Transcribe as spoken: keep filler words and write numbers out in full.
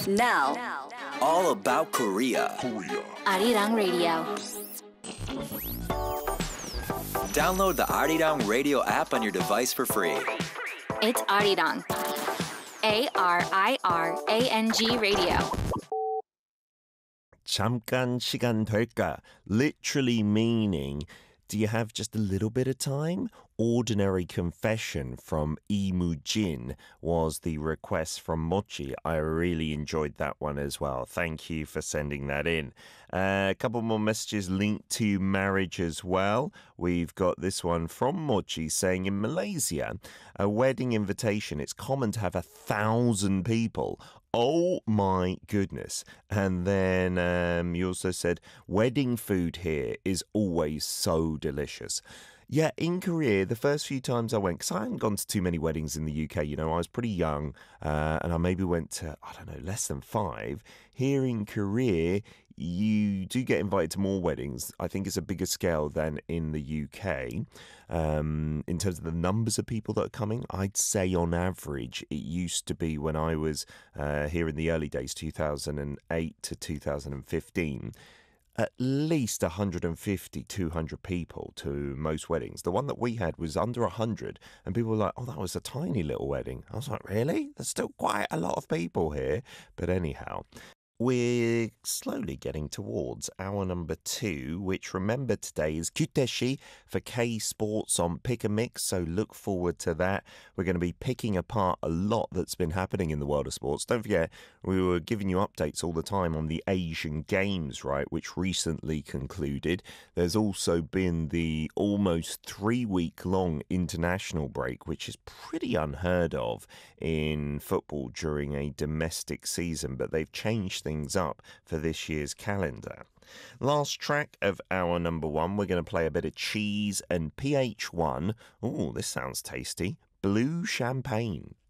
Now, all about Korea. Arirang Radio. Download the Arirang Radio app on your device for free. It's Arirang. A R I R A N G Radio. 잠깐 시간 될까? Literally meaning, do you have just a little bit of time? Ordinary Confession from Lee Moo-jin was the request from Mochi. I really enjoyed that one as well. Thank you for sending that in. Uh, a couple more messages linked to marriage as well. We've got this one from Mochi saying in Malaysia, a wedding invitation, it's common to have a thousand people. Oh my goodness. And then um, you also said, wedding food here is always so delicious. Yeah, in Korea, the first few times I went, because I hadn't gone to too many weddings in the U K, you know, I was pretty young, uh, and I maybe went to, I don't know, less than five. Here in Korea, you do get invited to more weddings. I think it's a bigger scale than in the U K. Um, in terms of the numbers of people that are coming, I'd say on average, it used to be when I was uh, here in the early days, two thousand eight to two thousand fifteen, at least one hundred fifty, two hundred people to most weddings. The one that we had was under one hundred, and people were like, oh, that was a tiny little wedding. I was like, really? There's still quite a lot of people here. But anyhow, we're slowly getting towards hour number two, which, remember, today is Kyuteshi for K Sports on Pick a Mix, so look forward to that. We're going to be picking apart a lot that's been happening in the world of sports. Don't forget, we were giving you updates all the time on the Asian Games, right, which recently concluded. There's also been the almost three-week-long international break, which is pretty unheard of in football during a domestic season, but they've changed things up for this year's calendar. Last track of our number one, we're going to play a bit of Cheese and P H one. Oh, this sounds tasty. Blue Champagne.